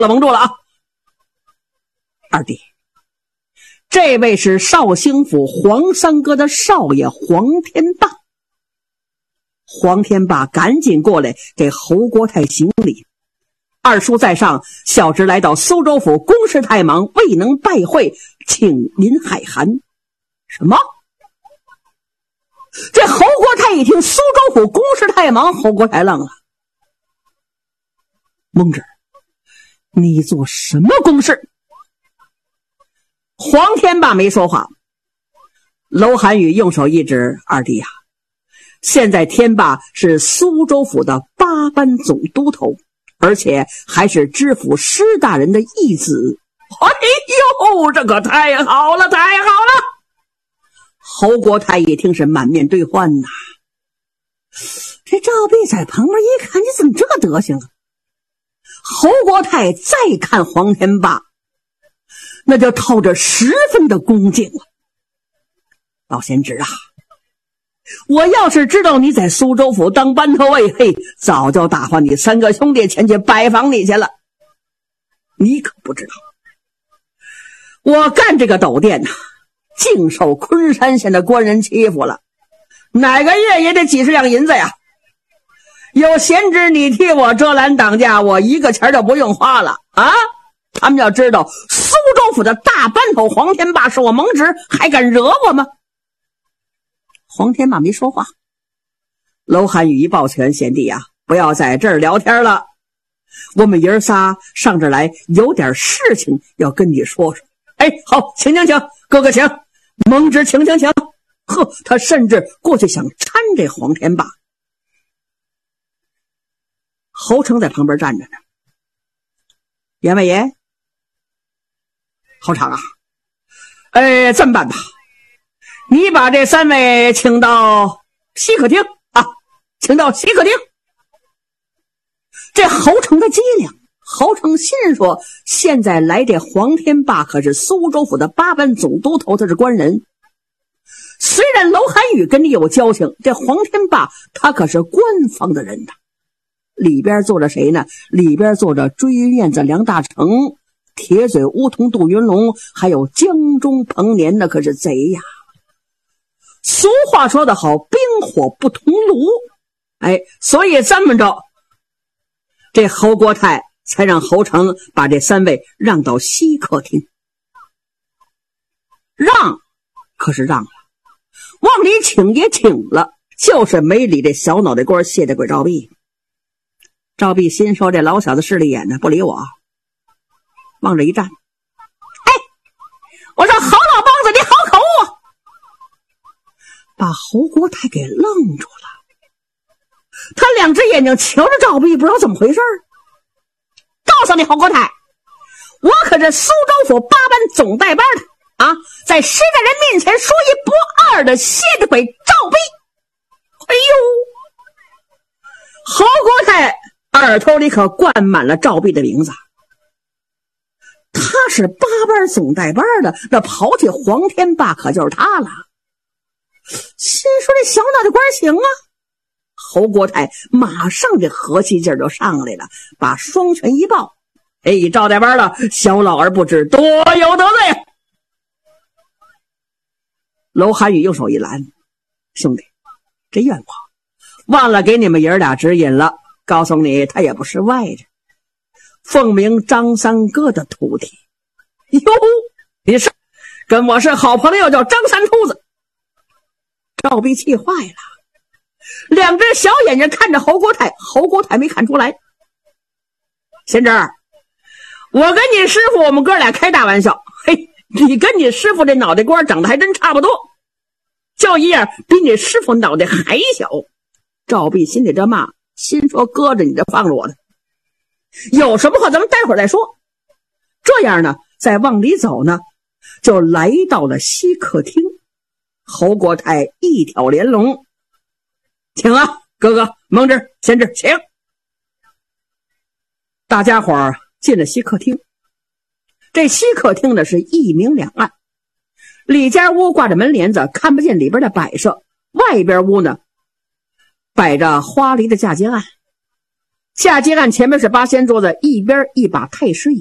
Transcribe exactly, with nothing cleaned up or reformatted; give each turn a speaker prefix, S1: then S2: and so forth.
S1: 了，蒙住了啊！二弟，这位是绍兴府黄三哥的少爷黄天霸。黄天霸赶紧过来给侯国泰行礼。二叔在上，小侄来到苏州府，公事太忙，未能拜会，请您海涵。什么？这侯国泰一听苏州府公事太忙，侯国泰愣了。蒙侄，你做什么公事？黄天霸没说话。楼寒雨用手一指，二弟呀、啊，现在天霸是苏州府的八班总督头，而且还是知府施大人的义子。哎呦，这可太好了，太好了！侯国泰一听是满面兑换呐。这赵弼在旁边一看，你怎么这德行啊？侯国泰再看黄天霸，那就透着十分的恭敬了。老贤侄啊，我要是知道你在苏州府当班头尉，嘿，早就打发你三个兄弟前去拜访你去了。你可不知道，我干这个斗店呐，净受昆山县的官人欺负了，哪个月也得几十两银子呀。有贤侄你替我遮拦挡驾，我一个钱就不用花了啊！他们要知道苏州府的大班头黄天霸是我蒙侄，还敢惹我吗？黄天霸没说话。楼寒雨一抱拳，贤弟呀，不要在这儿聊天了，我们爷儿仨上这儿来有点事情要跟你说说。哎，好，请请请，哥哥请，蒙侄请请请。呵，他甚至过去想搀这黄天霸。侯成在旁边站着呢。员外爷，侯长啊，呃，这么办吧，你把这三位请到西客厅啊，请到西客厅。这侯成的机灵，侯成心说，现在来这黄天霸可是苏州府的八班总督头，他是官人。虽然楼寒雨跟你有交情，这黄天霸他可是官方的人呐。里边坐着谁呢？里边坐着追云燕子梁大成、铁嘴乌童杜云龙，还有江中彭年，那可是贼呀。俗话说得好，冰火不同炉。哎，所以这么着，这侯国泰才让侯成把这三位让到西客厅。让可是让了，往里请也请了，就是没理这小脑袋瓜谢的鬼赵弼。赵弼心说，这老小子势利眼呢，不理我，往这一站。哎，我说侯老梆子，你好口啊！把侯国泰给愣住了。他两只眼睛瞧着赵弼，不知道怎么回事。告诉你侯国泰，我可是苏州府八班总带班的啊，在施大人面前说一不二的蝎子鬼赵弼。哎呦，侯国泰耳朵里可灌满了赵弼的名字。他是八班总带班的，那刨去黄天霸可就是他了。心说这小脑袋瓜行啊。侯国泰马上这和气劲就上来了，把双拳一抱，哎，赵带班了，小老儿不知多有得罪啊。楼寒雨用手一拦，兄弟，这冤枉，忘了给你们爷儿俩指引了，告诉你他也不是外人，奉明张三哥的徒弟。哟，你是跟我是好朋友，叫张三秃子。赵弼气坏了，两只小眼睛看着侯国泰，侯国泰没看出来。贤侄，我跟你师傅我们哥俩开大玩笑，嘿，你跟你师傅这脑袋瓜长得还真差不多，就一样比你师傅脑袋还小。赵弼心里这骂，心说搁着你这放着我的，有什么话咱们待会儿再说。这样呢，再往里走呢，就来到了西客厅。侯国泰一挑连龙，请啊，哥哥蒙侄贤侄，请。大家伙儿进了西客厅。这西客厅呢是一明两暗，里间屋挂着门帘子，看不见里边的摆设，外边屋呢摆着花梨的嫁接案。 下阶案前面是八仙桌子，一边一把太师椅。